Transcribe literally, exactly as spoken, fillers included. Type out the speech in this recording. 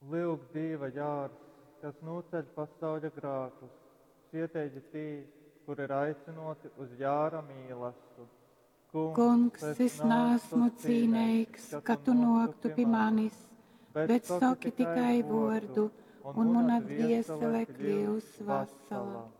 Lūk, Dieva jārs, kas noceļ pasauļa grākus, cietēģi tī, kur ir aicinoti uz jāra mīlestību. Kungs, es neesmu cīnīgs, ka tu noktu pie manis, bet saki tikai vārdu, un mana dviesele kļūs vesela.